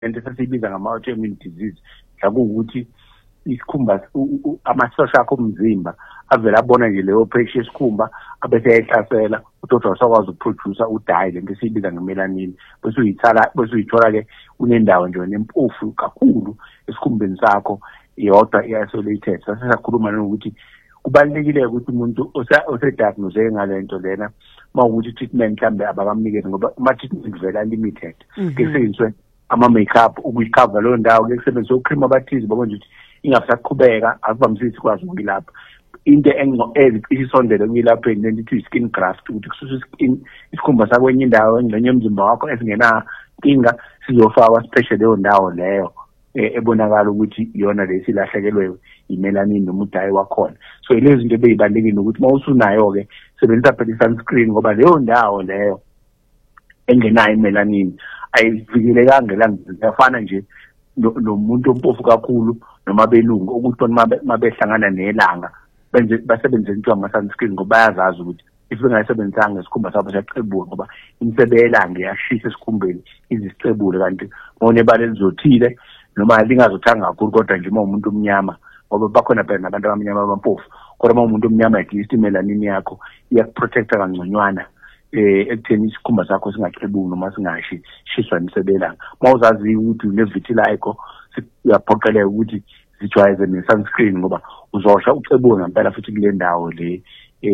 into sesiyibiza ngama-autoimmune disease yakuwukuthi isikhumba amasosha akho omzimba avela abona nje leyo pressure yesikhumba abese yayihlasela uthi awusakwazi ukuproduce udye lento esiyibiza ngemelanin bese uyithola ke unendawo nje nempofu kakhulu esikhumbeni sakho yodwa i-isolated. Sasesakhuluma nokuthi kubalulekile ukuthi umuntu osediagnoseke ngalento lena mawukuthi treatment mhlambe abakamnikezi ngoba ama-treatment vela limited kusebenziswe ama-makeup ukuyikhava leyo ndawo kusebenziswe ucream abathize bakwenza ukuthi ingasaqhubeka akuvamisisi sikwazi ukuyilapha into isondele kuyelapheni lento ithi skin graft ukuthi kususwe isikhumba sakwenye indawo engxenye yomzimba wakho esingenankinga sizofakwa special leyo ndawo leyo ebonakala ukuthi iyona lesilahlekelwe imelanin noma udayi wakhona. So ilezi zinto beyibalekile ukuthi mawusunayo-ke sebenzisa phela i-sunscreen ngoba leyo ndawo leyo engenayo imelanin ayivikelekanga elangeni. Ziyafana nje nomuntu ompofu kakhulu noma belungu ukuthi mabehlangana nelanga basebenze into ama-sunscreen ngoba bayazazi ukuthi if bengayisebenzisanga isikhumba sabo siyacebula ngoba imisebe yelanga iyashisa esikhumbeni izisicebule kanti mawunebala elizothile noma lingazothanga kakhulu kodwa nje umuntu omnyama ngoba bakhona phela nabantu abamnyama abampofu kodwa umuntu omnyama at least imelanin yakho iyakuprotecta kangconywana ekutheni isikhumba sakho singacebuli noma singashi shiswa imisebe yelanga. Mawuzazi ukuthi une-vitiligo uyaphoqeleka ukuthi zijwayeze ne-sunscreen ngoba uzosha ucebuke ngempela futhi kule ndawo le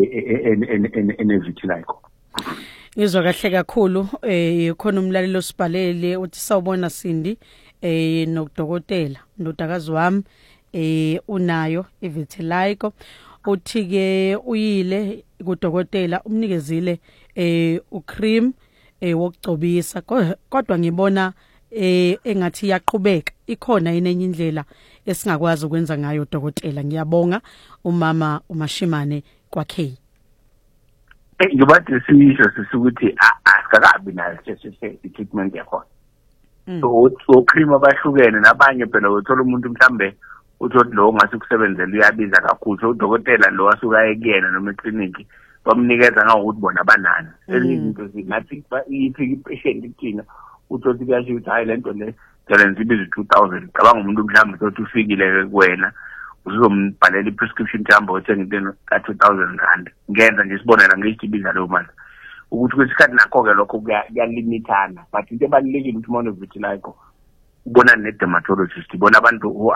ene-vitiligo. Ngizwa kahle kakhulu khona umlaleli osibhalele uthi sawubona Sindi nodokotela ndodakazi wami unayo i-vitiligo uthi ke uyile kudokotela umnikezile ucream wokugcobisa kodwa ngibona engathi iyaqhubeka ikhona enye indlela esingakwazi ukwenza ngayo dokotela. Ngiyabonga umama uMashimane kwaKhe. Ngibathi sisho sisukuthi asikakabi nayo treatment yakhona. So cream abahlukene nabanye phela uthola umuntu mhlambe uthi lo ngase kusebenzela uyabiza kakhulu so udokotela lo asuka ekuyena noma eclinic bamnikeza ngokuthi bona banani ezinto zingathi iphiki patient ikina uthi kuyasho ukuthi hayi lento le challenge ibiza 2000 cabanga umuntu mhlambe uthi ufikile kuwena uzombhalela i-prescription jambo othenga into ka-2000 rand ngenza nje sibonela ngesibiza leyo mali ukuthi kwesikhathi nakho-ke lokho kuyalimithana but into ebalulekile ukuthi uma une-vitiligo ubona ne-dermatologist ibona abantu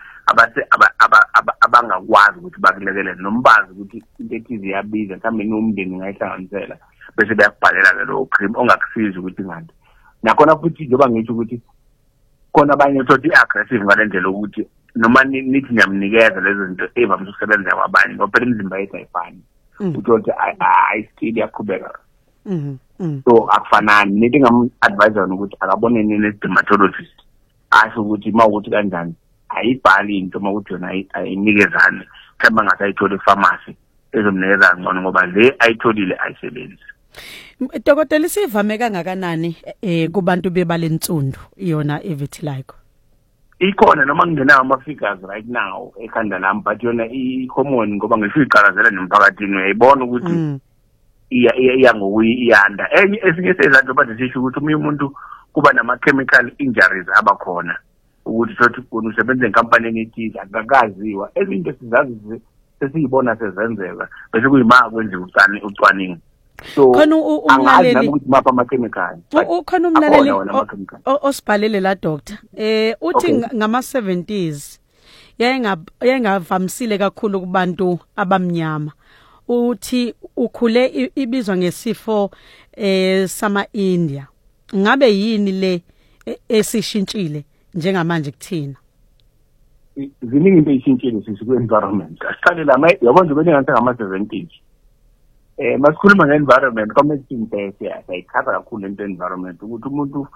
abangakwazi ukuthi bakulekelele noma bazi ukuthi into ethize iyabiza mhlawumbe nomndeni ngayihlanganisela bese beyakubhalela-ke lowo cream ongakusiza ukuthi ngani nakhona futhi njengoba ngisho ukuthi khona abanye uthotha i-aggressive ngale ndlela ukuthi noma nithi niyamnikeza lezo zinto evamise ukusebenza kwabanye ngoba phela imizimba yethu ayifani uthothe ayistil yaqhubeka so akufanani nithi ngam-advise ukuthi akabonene ne-dermatologist asho ukuthi uma ukuthi kanjani ayibhali into uma ukuthi yona ayinikezane mhlawumbe angasayitholi epharmacy ezomnikeza ngcono ngoba le ayitholile ayisebenzi. Dokotela isivame kangakanani kubantu bebalensundu yona i-vitiligo? Ikhona noma kungenayo ama-figures right now ekhanda lami but yona i-common ngoba ngisho iqalazela nemphakathini uyayibona ukuthi iya ngokuyanda. Enye esinye sezanto bathi sisho ukuthi omunye umuntu kuba nama-chemical injuries abakhona ukuthi sothi usebenza enkampanini ethize akakaziwa ezinto sizazi sesiyibona sezenzeka bese kuyima kwenziwa ucwaningo. So khona umlaleli ukuthi mapha ama-chemical ukhona umlaleli osibhalele la doctor uthi ngama-70s yayingavamisile kakhulu kubantu abamnyama uthi ukhule ibizwa ngesifo sama-India ngabe yini le esishintshile njengamanje kuthina? Ziningi into eyishintshile sisi-environment asiqale lama yabona nje bengathi ngama-70s masikhuluma nge-environment community siyayithatha kakhulu into environment ukuthi umuntu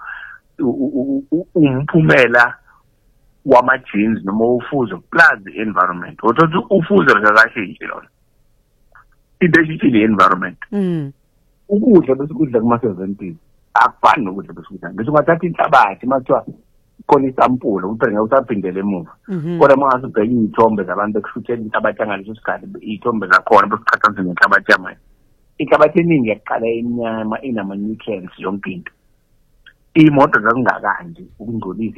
umphumela wama-genes noma ufuzo plus the-environment othothi ufuzo kakashintshi lona into eshintshile i-environment ukudla bese kudla kuma-70s akufani nokudla bese kudla bese ungathatha inhlabathi makuthiwa khona isampula ukuthi ngeke usaphindele emuva kodwa mangase ubheke iy'thombe zabantu ekushuthela inhlabathi yangaleso sikhathi iy'thombe zakhona besiqhathanise nenhlabathi yamanje inhlabathi eningi yaqala emnyama inama-nutrients yonke into imoto zazingakanje ukungcolisa